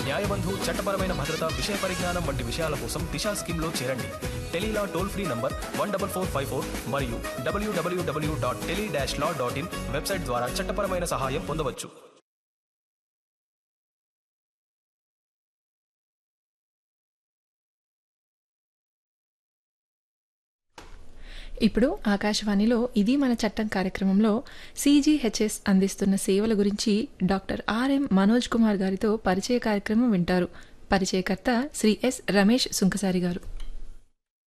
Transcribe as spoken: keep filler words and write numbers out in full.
న్యాయబంధు చట్టపరమైన భద్రత విషయ పరిజ్ఞానం వంటి విషయాల కోసం దిశా స్కీమ్లో చేరండి. Tele-Law toll free number one double four five four మరియు డబ్ల్యూడబ్ల్యూడబ్ల్యూ dot tele dash law dot in website ద్వారా చట్టపరమైన సహాయం పొందవచ్చు. ఇప్పుడు ఆకాశవాణిలో ఇది మన చట్టం కార్యక్రమంలో సీజీహెచ్ఎస్ అందిస్తున్న సేవల గురించి డాక్టర్ ఆర్ఎం మనోజ్ కుమార్ గారితో పరిచయ కార్యక్రమం వింటారు. పరిచయకర్త శ్రీ ఎస్ రమేష్ సుంకసారి గారు.